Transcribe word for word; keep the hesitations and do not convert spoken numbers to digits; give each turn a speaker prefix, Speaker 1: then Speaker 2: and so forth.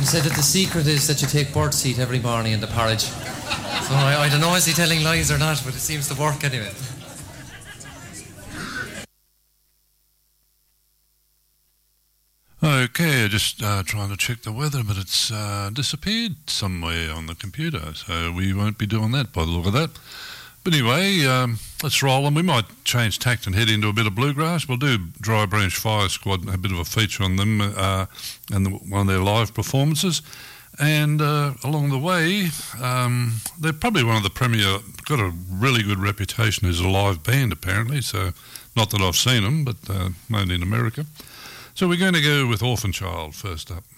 Speaker 1: He said that the secret is that you take birdseed every morning in the porridge. So I, I don't know, is he telling lies or not, but it seems to work anyway.
Speaker 2: Okay, just uh, trying to check the weather, but it's uh, disappeared somewhere on the computer, so we won't be doing that by the look of that. But anyway, um, let's roll on. We might change tact and head into a bit of bluegrass. We'll do Dry Branch Fire Squad, a bit of a feature on them uh, and the, one of their live performances. And uh, along the way, um, they're probably one of the premier, got a really good reputation as a live band apparently, so not that I've seen them, but uh, mainly in America. So we're going to go with Orphan Child first up.